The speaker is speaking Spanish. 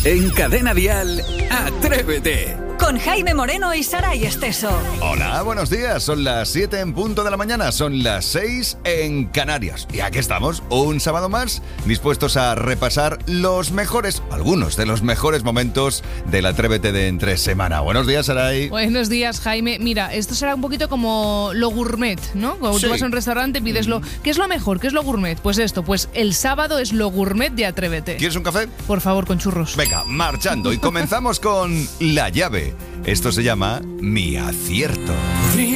En Cadena Dial, Atrévete. Con Jaime Moreno y Saray Esteso. Hola, buenos días. Son las 7 en punto de la mañana. Son las 6 en Canarias. Y aquí estamos, un sábado más, dispuestos a repasar algunos de los mejores momentos del Atrévete de entre semana. Buenos días, Saray. Buenos días, Jaime. Mira, esto será un poquito como lo gourmet, ¿no? Cuando tú vas a un restaurante, pides ¿qué es lo mejor? ¿Qué es lo gourmet? Pues esto, pues el sábado es lo gourmet de Atrévete. ¿Quieres un café? Por favor, con churros. Venga, marchando. Y comenzamos con La Llave. Esto se llama Mi Acierto.